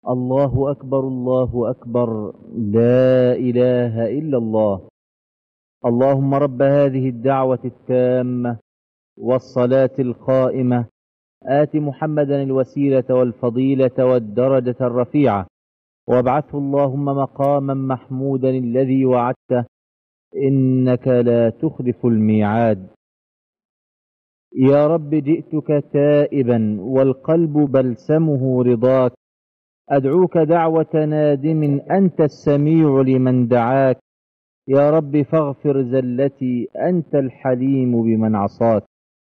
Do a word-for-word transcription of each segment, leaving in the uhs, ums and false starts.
الله أكبر الله أكبر، لا إله إلا الله. اللهم رب هذه الدعوة التامة والصلاة القائمة، آت محمدا الوسيلة والفضيلة والدرجة الرفيعة، وابعثه اللهم مقاما محمودا الذي وعدته، إنك لا تخلف الميعاد. يا رب جئتك تائبا والقلب بلسمه رضاك، أدعوك دعوة نادم أنت السميع لمن دعاك. يا رب فاغفر زلتي أنت الحليم بمن عصاك.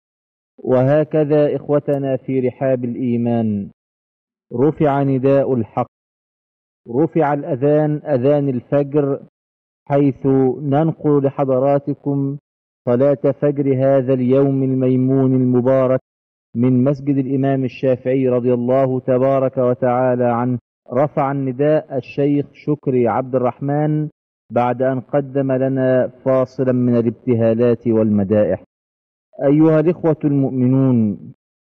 وهكذا إخوتنا في رحاب الإيمان، رفع نداء الحق، رفع الأذان، أذان الفجر، حيث ننقل لحضراتكم صلاة فجر هذا اليوم الميمون المبارك من مسجد الإمام الشافعي رضي الله تبارك وتعالى عنه. رفع النداء الشيخ شكري عبد الرحمن بعد أن قدم لنا فاصلا من الابتهالات والمدائح. أيها الإخوة المؤمنون،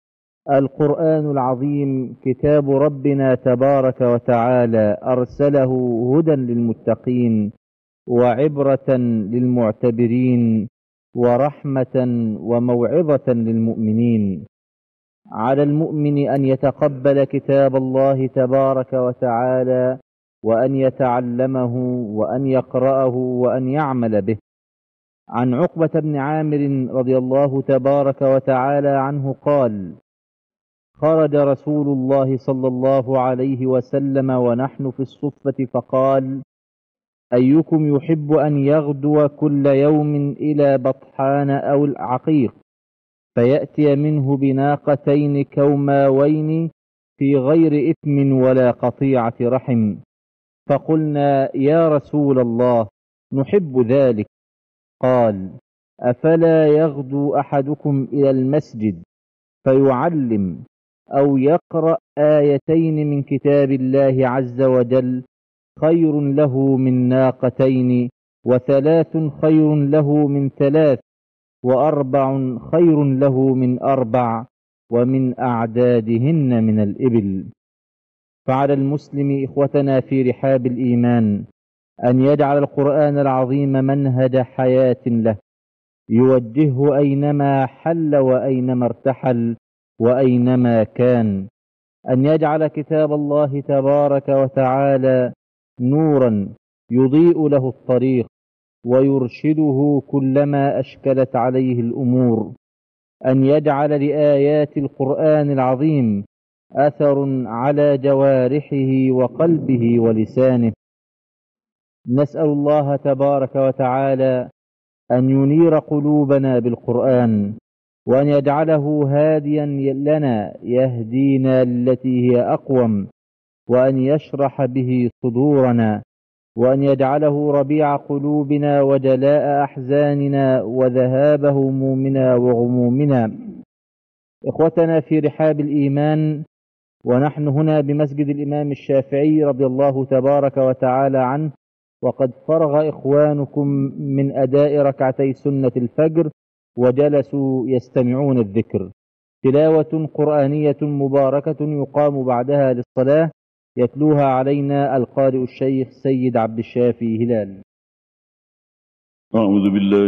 القرآن العظيم كتاب ربنا تبارك وتعالى، أرسله هدى للمتقين وعبرة للمعتبرين ورحمة وموعظة للمؤمنين. على المؤمن أن يتقبل كتاب الله تبارك وتعالى، وأن يتعلمه وأن يقرأه وأن يعمل به. عن عقبة بن عامر رضي الله تبارك وتعالى عنه قال: خرج رسول الله صلى الله عليه وسلم ونحن في الصفة فقال: أيكم يحب أن يغدو كل يوم إلى بطحان أو العقيق فيأتي منه بناقتين كوماوين في غير إثم ولا قطيعة رحم؟ فقلنا: يا رسول الله، نحب ذلك. قال: أفلا يغدو أحدكم إلى المسجد فيعلم أو يقرأ آيتين من كتاب الله عز وجل خير له من ناقتين، وثلاث خير له من ثلاث، وأربع خير له من أربع، ومن أعدادهن من الإبل. فعلى المسلم إخوتنا في رحاب الإيمان أن يجعل القرآن العظيم منهج حياة له، يوجهه أينما حل وأينما ارتحل وأينما كان. أن يجعل كتاب الله تبارك وتعالى نورا يضيء له الطريق ويرشده كلما أشكلت عليه الأمور. أن يجعل لآيات القرآن العظيم أثر على جوارحه وقلبه ولسانه. نسأل الله تبارك وتعالى أن ينير قلوبنا بالقرآن، وأن يجعله هاديا لنا يهدينا التي هي أقوم، وأن يشرح به صدورنا، وأن يجعله ربيع قلوبنا وجلاء أحزاننا وذهاب همومنا وغمومنا. إخوتنا في رحاب الإيمان، ونحن هنا بمسجد الإمام الشافعي رضي الله تبارك وتعالى عنه، وقد فرغ إخوانكم من أداء ركعتي سنة الفجر وجلسوا يستمعون الذكر. تلاوة قرآنية مباركة يقام بعدها للصلاة، يتلوها علينا القارئ الشيخ سيد عبد الشافي هلال. أعوذ بالله